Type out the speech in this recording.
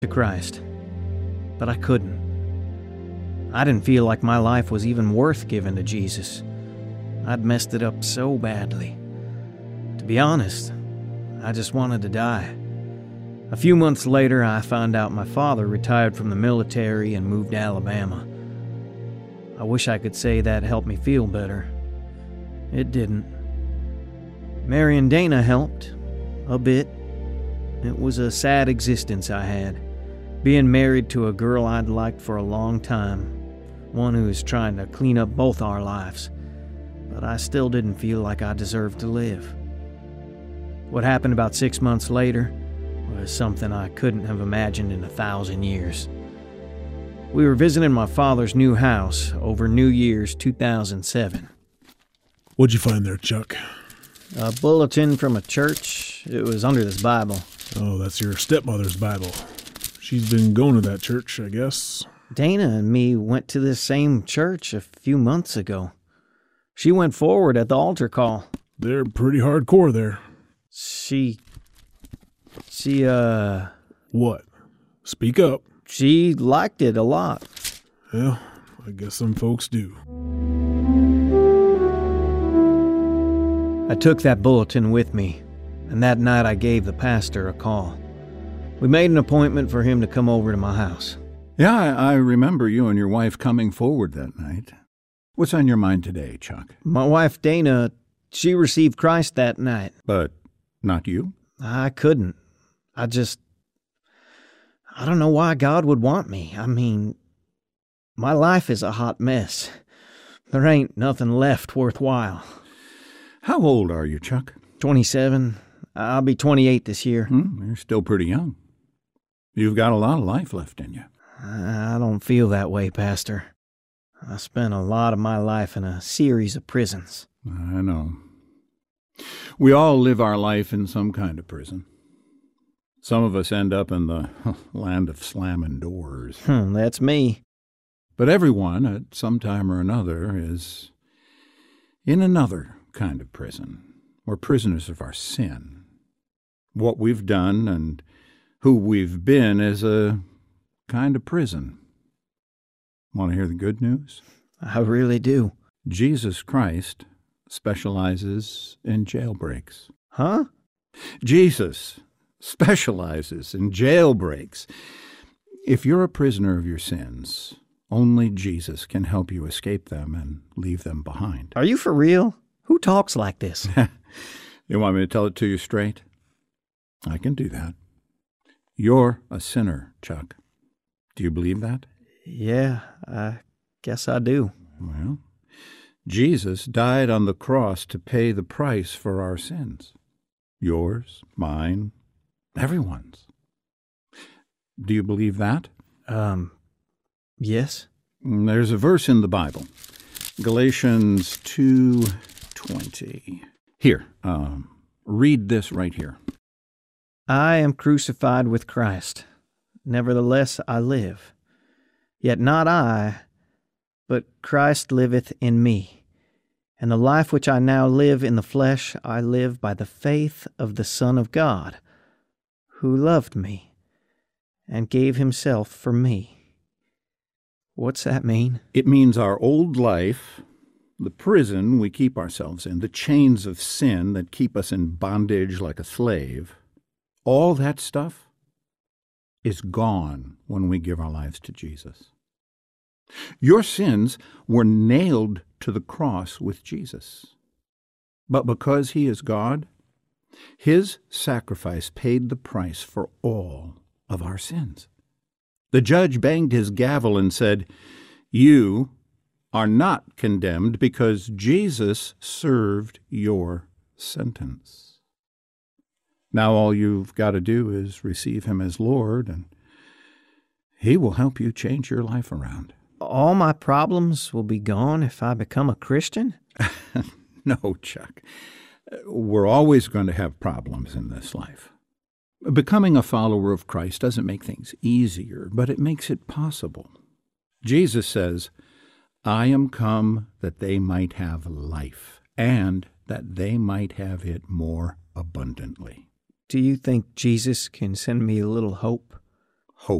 to Christ, but I couldn't. I didn't feel like my life was even worth giving to Jesus. I'd messed it up so badly. To be honest, I just wanted to die. A few months later, I found out my father retired from the military and moved to Alabama. I wish I could say that helped me feel better. It didn't. Mary and Dana helped, a bit. It was a sad existence I had, being married to a girl I'd liked for a long time, one who was trying to clean up both our lives, but I still didn't feel like I deserved to live. What happened about 6 months later was something I couldn't have imagined in 1,000 years. We were visiting my father's new house over New Year's 2007. What'd you find there, Chuck? A bulletin from a church. It was under this Bible. Oh, that's your stepmother's Bible. She's been going to that church, I guess. Dana and me went to this same church a few months ago. She went forward at the altar call. They're pretty hardcore there. She, What? Speak up. She liked it a lot. Well, I guess some folks do. I took that bulletin with me, and that night I gave the pastor a call. We made an appointment for him to come over to my house. Yeah, I remember you and your wife coming forward that night. What's on your mind today, Chuck? My wife Dana, she received Christ that night. But not you? I couldn't. I don't know why God would want me. I mean, my life is a hot mess. There ain't nothing left worthwhile. How old are you, Chuck? 27. I'll be 28 this year. You're still pretty young. You've got a lot of life left in you. I don't feel that way, Pastor. I spent a lot of my life in a series of prisons. I know. We all live our life in some kind of prison. Some of us end up in the land of slamming doors. That's me. But everyone, at some time or another, is in another kind of prison. We're prisoners of our sin. What we've done and who we've been is a kind of prison. Want to hear the good news? I really do. Jesus Christ specializes in jailbreaks. Huh? Jesus specializes in jailbreaks. If you're a prisoner of your sins, only Jesus can help you escape them and leave them behind. Are you for real? Who talks like this? You want me to tell it to you straight? I can do that. You're a sinner, Chuck. Do you believe that? Yeah, I guess I do. Well, Jesus died on the cross to pay the price for our sins. Yours, mine, everyone's. Do you believe that? Yes. There's a verse in the Bible, Galatians 2:20. Here, read this right here. I am crucified with Christ. Nevertheless I live. Yet not I, but Christ liveth in me. And the life which I now live in the flesh, I live by the faith of the Son of God, who loved me and gave himself for me. What's that mean? It means our old life, the prison we keep ourselves in, the chains of sin that keep us in bondage like a slave, all that stuff is gone when we give our lives to Jesus. Your sins were nailed to the cross with Jesus. But because he is God, his sacrifice paid the price for all of our sins. The judge banged his gavel and said, "You are not condemned because Jesus served your sentence." Now all you've got to do is receive him as Lord, and he will help you change your life around. All my problems will be gone if I become a Christian? No, Chuck. We're always going to have problems in this life. Becoming a follower of Christ doesn't make things easier, but it makes it possible. Jesus says, "I am come that they might have life, and that they might have it more abundantly." Do you think Jesus can send me a little hope?